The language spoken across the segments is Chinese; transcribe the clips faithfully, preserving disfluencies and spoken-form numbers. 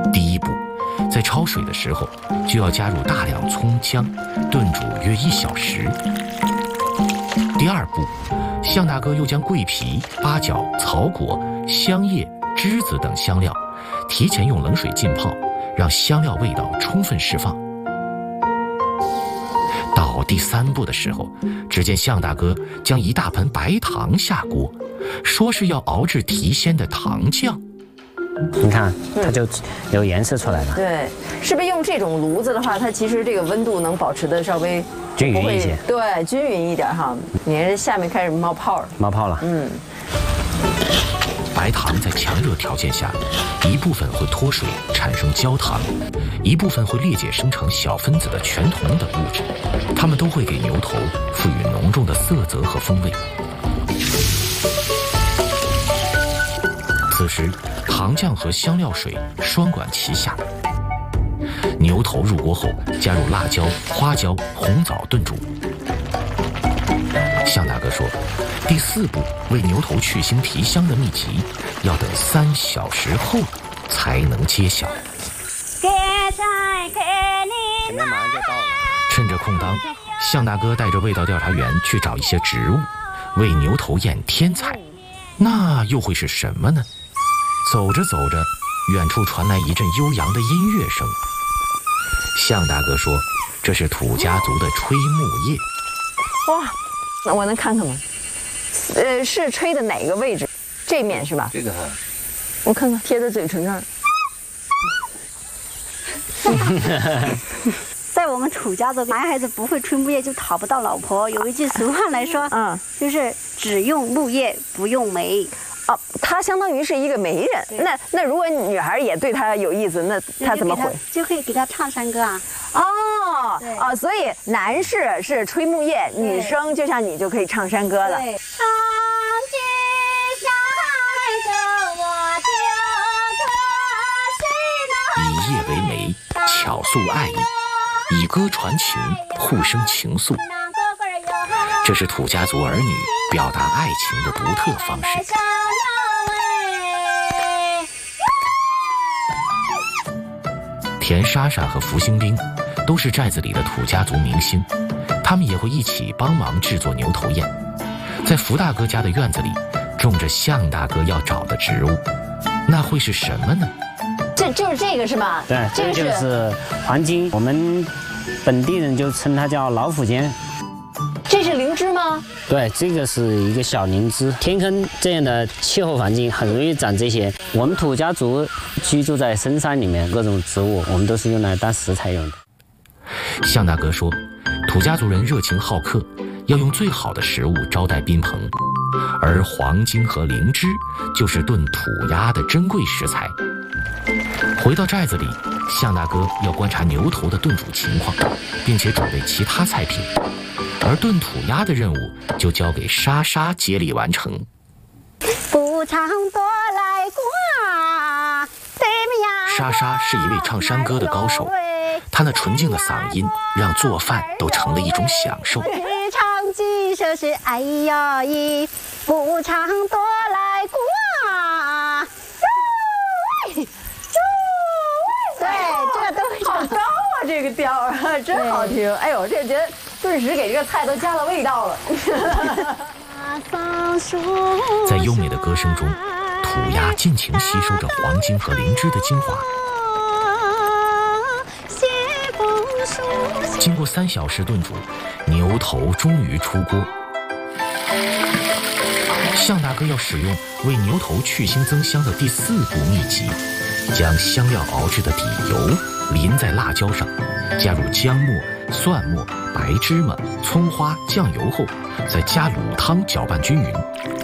第一步，在焯水的时候就要加入大量葱姜，炖煮约一小时。第二步，向大哥又将桂皮、八角、草果、香叶、栀子等香料提前用冷水浸泡，让香料味道充分释放。到第三步的时候，只见向大哥将一大盆白糖下锅，说是要熬制提鲜的糖酱。 你看，它就有颜色出来了。 对，是不是用这种炉子的话，它其实这个温度能保持的稍微均匀一些？ 对，均匀一点哈。你看下面开始冒泡了， 冒泡了。 嗯。 白糖在强热条件下，一部分会脱水产生焦糖，一部分会裂解生成小分子的全酮等物质，它们都会给牛头赋予浓重的色泽和风味。此时，糖酱和香料水双管齐下。牛头入锅后，加入辣椒、花椒、红枣炖煮。向大哥说，第四步为牛头去腥提香的秘籍，要等三小时后才能揭晓。趁着空当，向大哥带着味道调查员去找一些植物，为牛头验天才。那又会是什么呢？走着走着，远处传来一阵悠扬的音乐声。向大哥说，这是土家族的吹木叶。 哇，那我能看看吗？呃，是吹的哪个位置？这面是吧？ 这个， 我看看，贴在嘴唇上。 在我们土家族，男孩子不会吹木叶就讨不到老婆。有一句俗话来说，嗯，就是只用木叶不用媒。 哦，他相当于是一个媒人。那那如果女孩也对他有意思，那他怎么回？ 就可以给他唱山歌啊。 哦，啊，所以男士是吹木叶，女生就像你就可以唱山歌了。 对。 以叶为媒，巧诉爱意，以歌传情，互生情愫。这是土家族儿女表达爱情的独特方式。田莎莎和福星兵都是寨子里的土家族明星，他们也会一起帮忙制作牛头宴。在福大哥家的院子里，种着向大哥要找的植物，那会是什么呢？ 这就是这个是吧？ 对，这个就是黄金，我们本地人就称它叫老虎尖。 这是灵芝吗？ 对，这个是一个小灵芝。天坑这样的气候环境很容易长这些。我们土家族居住在深山里面，各种植物我们都是用来当食材用的。 向大哥说，土家族人热情好客，要用最好的食物招待宾朋，而黄金和灵芝就是炖土鸭的珍贵食材。回到寨子里，向大哥要观察牛头的炖煮情况，并且准备其他菜品，而炖土鸭的任务就交给莎莎接力完成。 不常多来挂， 莎莎是一位唱山歌的高手，她那纯净的嗓音让做饭都成了一种享受。 唱几首是哎呀咦，不常多来挂。对，这个都会好高啊，这个调啊，真好听。哎呦，这觉得顿时给这个菜都加了味道了。 在优美的歌声中，土鸭尽情吸收着黄金和灵芝的精华。经过三小时炖煮，牛头终于出锅。向大哥要使用为牛头去腥增香的第四步秘籍，将香料熬制的底油淋在辣椒上，加入姜末、蒜末、白芝麻、葱花、酱油后，再加卤汤搅拌均匀，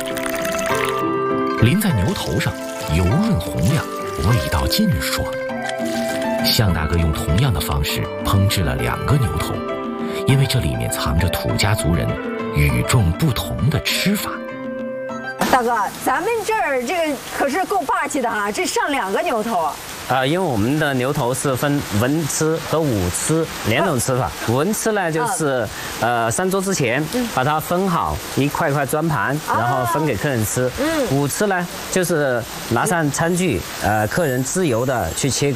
淋在牛头上，油润红亮，味道劲爽。向大哥用同样的方式烹制了两个牛头，因为这里面藏着土家族人与众不同的吃法。 大哥，咱们这儿这个可是够霸气的哈，这上两个牛头啊！ 啊、呃，因为我们的牛头是分文吃和武吃两种吃法。文吃呢，就是呃上桌之前把它分好一块块砖盘，然后分给客人吃。嗯，武吃呢，就是拿上餐具，呃，客人自由的去切。